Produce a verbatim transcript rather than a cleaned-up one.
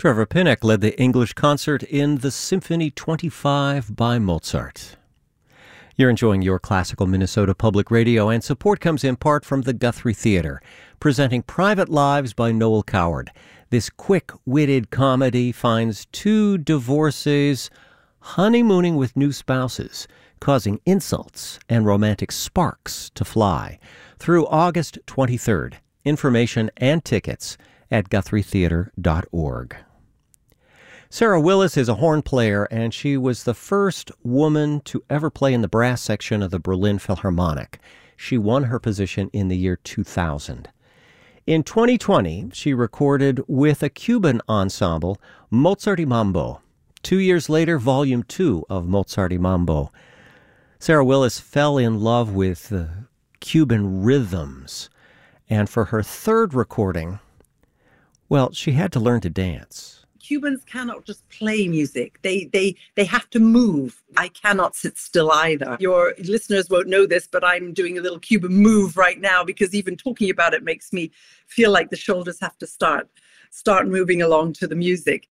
Trevor Pinnock led the English concert in the Symphony twenty-five by Mozart. You're enjoying Your Classical Minnesota Public Radio, and support comes in part from the Guthrie Theater, presenting Private Lives by Noel Coward. This quick-witted comedy finds two divorcees honeymooning with new spouses, causing insults and romantic sparks to fly. Through August twenty-third. Information and tickets at guthrie theater dot org. Sarah Willis is a horn player, and she was the first woman to ever play in the brass section of the Berlin Philharmonic. She won her position in the year two thousand. In twenty twenty, she recorded with a Cuban ensemble, Mozart y Mambo. Two years later, Volume two of Mozart y Mambo. Sarah Willis fell in love with uh, Cuban rhythms, and for her third recording, well, she had to learn to dance. Cubans cannot just play music. They they they have to move. I cannot sit still either. Your listeners won't know this, but I'm doing a little Cuban move right now because even talking about it makes me feel like the shoulders have to start start moving along to the music.